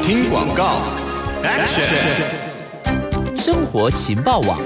听广告 ，Action！ 生活情报网。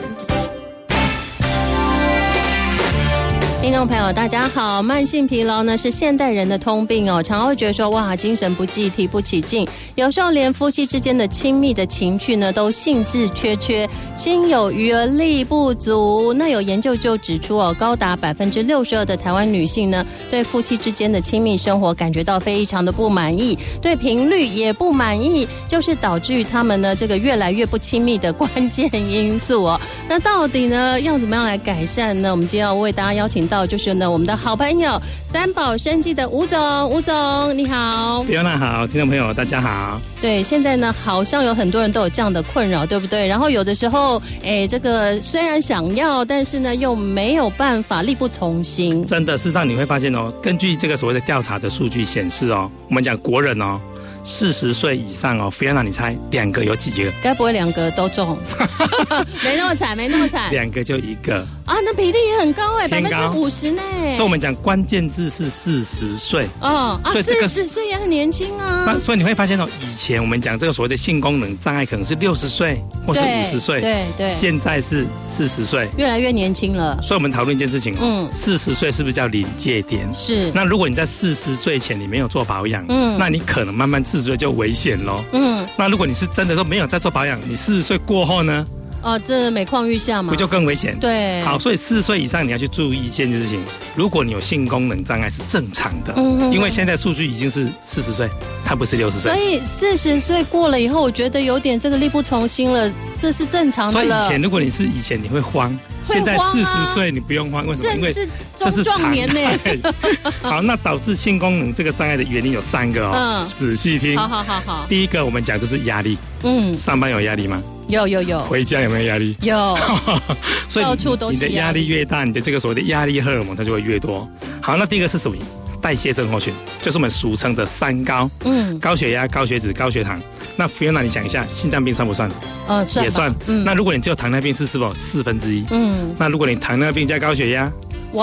听众朋友大家好，慢性疲劳呢是现代人的通病哦，常会觉得说哇精神不济，提不起劲，有时候连夫妻之间的亲密的情趣呢都兴致缺，心有余而力不足。那有研究就指出哦，高达62%的台湾女性呢对夫妻之间的亲密生活感觉到非常的不满意，对频率也不满意，就是导致于他们呢这个越来越不亲密的关键因素哦。那到底呢要怎么样来改善呢？我们今天要为大家邀请到就是呢我们的好朋友三宝生技的吴总你好。 Fiona 好，听众朋友大家好。 对，现在呢好像有很多人都有这样的困扰，对不对？然后有的时候这个虽然想要，但是呢又没有办法，力不从心。 真的，事实上你会发现哦，根据这个所谓的调查的数据显示哦，我们讲国人哦40岁以上哦，Fiona你猜2个有几个？ 该不会2个都中？没那么惨 2个就1个啊，那比例也很高50%呢。 所以我们讲关键字是40岁哦啊， 所以这个 40岁也很年轻啊。 那所以你会发现哦，以前我们讲这个所谓的性功能障碍可能是60岁或是50岁， 对， 现在是40岁， 越来越年轻了。 所以我们讨论一件事情，40岁是不是叫临界点？ 是。 那如果你在40岁前你没有做保养，那你可能慢慢40岁就危险咯。那如果你是真的都没有在做保养，你40岁过后呢？ 这每况愈下嘛， 不就更危险？ 对。 好，所以40岁以上你要去注意一件事情，如果你有性功能障碍是正常的，因为现在数据已经是40岁，它不是60岁。 所以40岁过了以后，我觉得有点这个力不从心了，这是正常的了。 所以以前如果你是以前你会慌，现在40岁你不用慌，为什么？因为这是壮年呢。 好，那导致性功能这个障碍的原因有3个哦，仔细听。 好。 第一个我们讲就是压力，上班有压力吗？ 有。 回家有没有压力？ 有。 所以到处都是你的压力越大，你的这个所谓的压力荷尔蒙它就会越多。好，那第一个是属于代谢症候群，就是我们俗称的3高，高血压、高血脂、高血糖。那Fiona你想一下，心脏病算不算？ 算也算。那如果你只有糖尿病是否1/4？那如果你糖尿病加高血压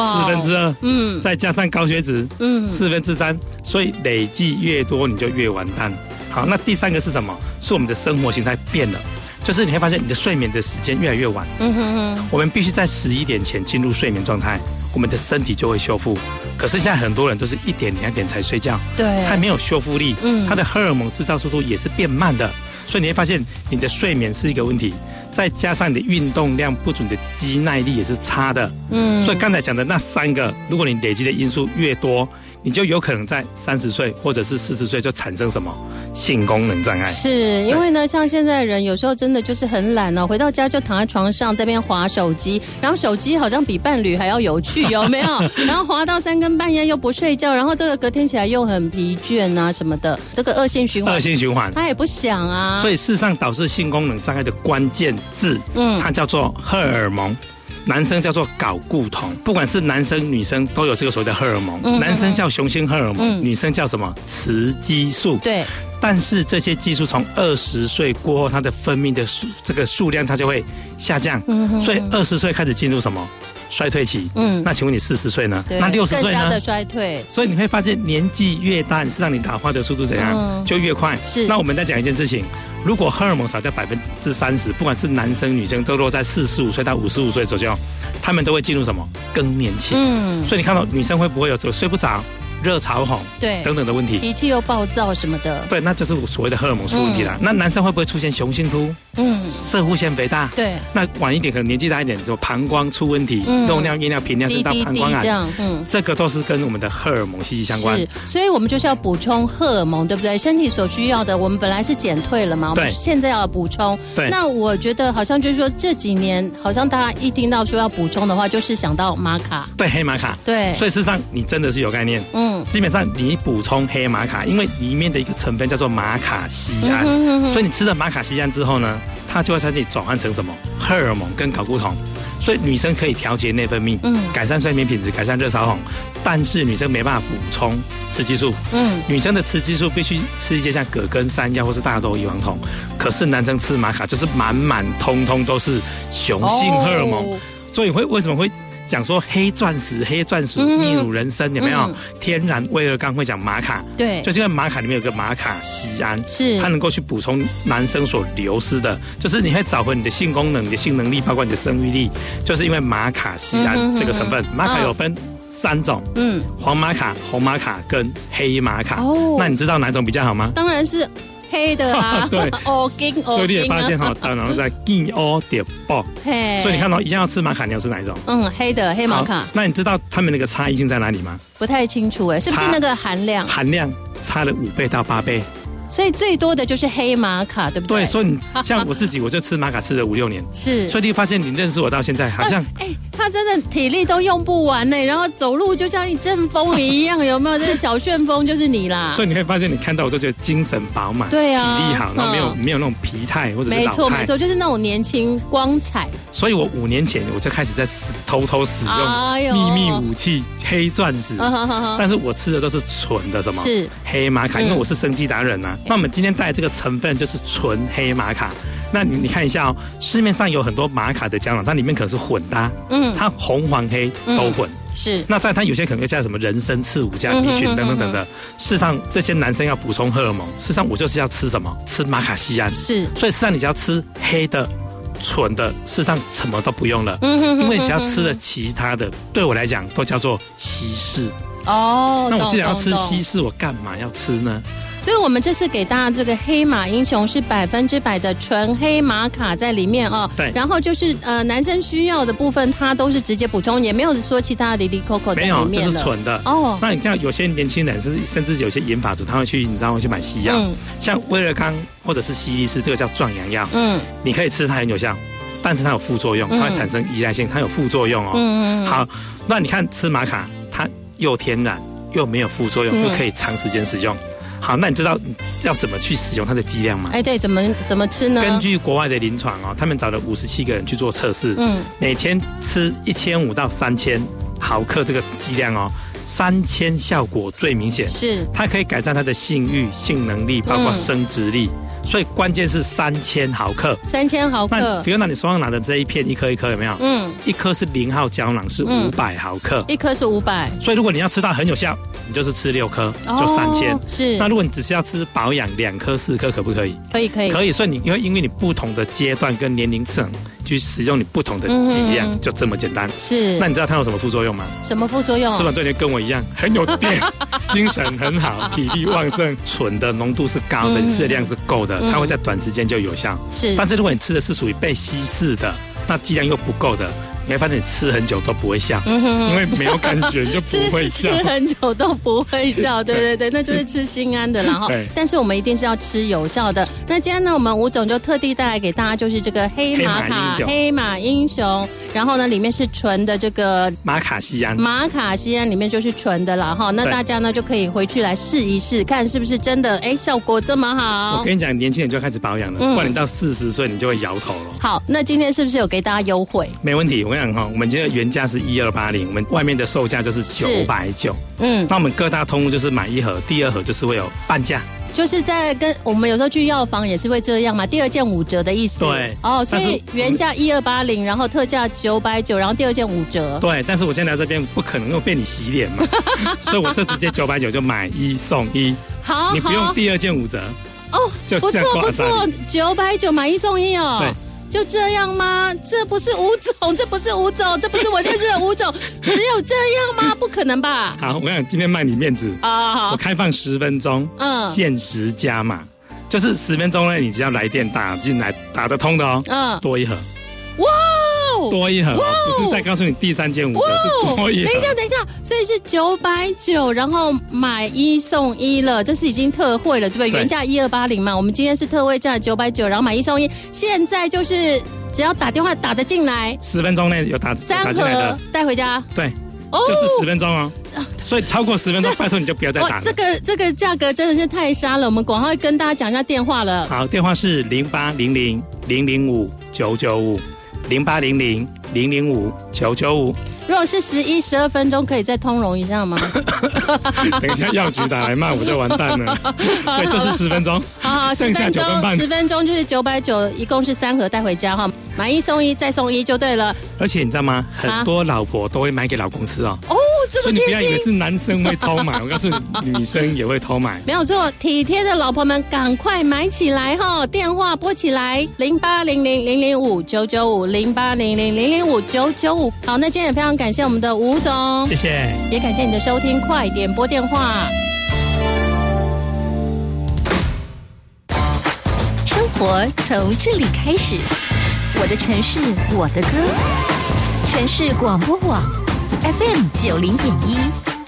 ，2/4，再加上高血脂，3/4，所以累计越多你就越完蛋。好，那第3个是什么？是我们的生活形态变了。就是你会发现你的睡眠的时间越来越晚，我们必须在11点前进入睡眠状态，我们的身体就会修复。可是现在很多人都是1点2点才睡觉， 对， 它没有修复力，它的荷尔蒙制造速度也是变慢的，所以你会发现你的睡眠是一个问题，再加上你的运动量不足，你的肌耐力也是差的，所以刚才讲的那3个，如果你累积的因素越多，你就有可能在30岁或者是40岁就产生什么？性功能障碍。 是因为呢，像现在人有时候真的就是很懒哦，回到家就躺在床上这边滑手机，然后手机好像比伴侣还要有趣，有没有？然后滑到3更半夜又不睡觉，然后这个隔天起来又很疲倦啊什么的，这个恶性循环，他也不想啊。 所以事实上导致性功能障碍的关键字，它叫做荷尔蒙。男生叫做睾固酮，不管是男生女生都有这个所谓的荷尔蒙，男生叫雄性荷尔蒙，女生叫什么？雌激素。 对。 但是这些激素从20岁过后，它的分泌的这个数量它就会下降，所以20岁开始进入什么？衰退期。那请问你40岁呢？那60岁呢？更加的衰退。 所以你会发现年纪越大，是让你老化的速度怎样，就越快。 是。 那我们再讲一件事情，如果荷尔蒙少掉30%，不管是男生女生，都落在45岁到55岁左右，他们都会进入什么？更年期。所以你看到女生会不会有这个睡不着？热潮红， 对， 等等的问题， 脾气又暴躁什么的， 对，那就是所谓的荷尔蒙出问题啦。那男生会不会出现雄性秃？射护腺肥大， 对。 那晚一点可能年纪大一点，就膀胱出问题，漏尿、夜尿、频尿，甚至到膀胱癌，这样，这个都是跟我们的荷尔蒙息息相关。 是，所以我们就是要补充荷尔蒙，对不对？身体所需要的，我们本来是减退了嘛，我们现在要补充。 对。 那我觉得好像就是说这几年，好像大家一听到说要补充的话，就是想到玛卡， 对，黑玛卡， 对。 所以事实上你真的是有概念，基本上你补充黑玛卡，因为里面的一个成分叫做马卡西胺，所以你吃了马卡西胺之后呢，它就会在这里转换成什么荷尔蒙跟睾固酮，所以女生可以调节内分泌，改善睡眠品质，改善热潮红，但是女生没办法补充雌激素，女生的雌激素必须吃一些像葛根山药或是大豆异黄酮，可是男生吃玛卡就是满满通通都是雄性荷尔蒙，所以为什么会讲说黑钻石、黑钻石、秘鲁人参有没有？天然威尔刚会讲玛卡， 对， 就是因为玛卡里面有个玛卡酰胺， 是它能够去补充男生所流失的，就是你会找回你的性功能、你的性能力，包括你的生育力，就是因为玛卡酰胺这个成分。玛卡有分3种，黄玛卡、红玛卡跟黑玛卡。那你知道哪种比较好吗？ 当然是黑的啊， 对，所以你也发现哈，当然在金欧点爆，所以你看到一样要吃玛卡，你要吃哪一种？黑的黑玛卡。那你知道他们那个差异性在哪里吗？ 不太清楚是不是那个含量？ 含量差了5倍到8倍。 所以最多的就是黑玛卡，对不对？ 对，所以你像我自己，我就吃玛卡吃了5、6年， 是， 所以你发现你认识我到现在，好像他真的体力都用不完呢，然后走路就像一阵风一样，有没有？这个小旋风就是你啦。 所以你会发现，你看到我都觉得精神饱满， 对啊， 体力好，然后没有那种疲态或者是老态， 没错，就是那种年轻光彩。 所以我5年前我就开始在偷偷使用秘密武器黑钻石，但是我吃的都是纯的什么？是黑玛卡，因为我是生技达人啊。那我们今天带这个成分就是纯黑玛卡。那你看一下哦，市面上有很多玛卡的胶囊，它里面可能是混搭，它红黄黑都混。是，那在它有些可能会加什么人参、刺五加 B 群等等等的。事实上，这些男生要补充荷尔蒙，事实上我就是要吃什么？吃玛卡酰胺。是，所以事实上你只要吃黑的、纯的，事实上什么都不用了。因为你只要吃了其他的，对我来讲都叫做稀释。那我既然要吃稀释，我干嘛要吃呢？ 所以我们这次给大家这个黑马英雄是100%的纯黑玛卡在里面哦。对。然后就是男生需要的部分，它都是直接补充，也没有说其他的里里扣扣在里面了。 没有，这是纯的。那你像有些年轻人，甚至有些银发族，他会去，你知道会去买西药，像威尔刚或者是西力士，这个叫壮阳药。你可以吃，它很有效，但是它有副作用，它会产生依赖性，它有副作用哦。好，那你看吃玛卡，它又天然又没有副作用，又可以长时间使用。好，那你知道要怎么去使用它的剂量吗？ 对，怎么吃呢？ 根据国外的临床哦，他们找了57个人去做测试，每天吃1500到3000毫克这个剂量哦，3000效果最明显，是它可以改善他的性欲、性能力，包括生殖力。所以关键是3000毫克。3000毫克。那比如拿你手上拿的这一片，一颗一颗有没有？一颗是0号胶囊，是500毫克。一颗是500。所以如果你要吃到很有效，你就是吃6颗，就3000。是。那如果你只是要吃保养2颗、4颗，可不可以？可以。所以你因为你不同的阶段跟年龄层去使用你不同的剂量，就这么简单。是。那你知道它有什么副作用吗？什么副作用？吃完这些跟我一样，很有电，精神很好，体力旺盛，纯的浓度是高的，你吃的量是够的。它会在短时间就有效，是。但是如果你吃的是属于被稀释的，那剂量又不够的，你会发现你吃很久都不会笑，因为没有感觉就不会笑。吃很久都不会笑，对，那就是吃心安的啦哈。但是我们一定是要吃有效的。那今天呢，我们吴总就特地带来给大家，就是这个黑玛卡黑马英雄，然后呢里面是纯的这个玛卡酰胺，玛卡酰胺里面就是纯的啦哈。那大家呢就可以回去来试一试，看是不是真的效果这么好。我跟你讲，年轻人就要开始保养了，不然你到40岁你就会摇头了。好，那今天是不是有给大家优惠？没问题，我跟你讲哈，我们今天原价是1280，我们外面的售价就是990。那我们各大通路就是买1盒，第2盒就是会有半价。就是在跟我们有时候去药房也是会这样嘛，第2件5折的意思。对。所以原价1280，然后特价990，然后第2件5折。对，但是我现在来这边不可能又被你洗脸嘛，所以我就直接990就买1送1。好，你不用第2件5折。就不错，990买1送1哦。对。就这样吗？这不是吴总，这不是吴总，这不是我认识的吴总，只有这样吗？不可能吧？好，我想今天卖你面子好，我开放10分钟，限时加码，就是10分钟内你只要来电打进来打得通的哦，多1盒。哇！多1盒，不是再告诉你第3件5折，是多1盒。等一下，所以是990，然后买1送1了，这是已经特惠了，对不对？原价1280嘛，我们今天是特惠价990，然后买1送1，现在就是只要打电话打得进来，10分钟内有打进来的3盒带回家，对，就是10分钟哦。所以超过10分钟，拜托你就不要再打了。这个价格真的是太杀了，我们广告会跟大家讲一下电话了。好，电话是080000059955。080000059955 如果是11、12分钟，可以再通融一下吗？ 等一下药局打来骂我就完蛋了。对，就是10分钟， 好， 剩下9分半。 10分钟就是990，一共是3盒带回家哈，买1送1再送1就对了。 而且你知道吗？很多老婆都会买给老公吃哦。 哦，这么贴心。 所以你不要以为是男生会偷买，我告诉你，女生也会偷买。 没有错，体贴的老婆们赶快买起来哈！电话拨起来，0800005995，0800005995。好，那今天也非常感谢我们的吴总， 谢谢， 也感谢你的收听，快点拨电话。 生活从这里开始，我的城市，我的歌，城市广播网 FM90.1。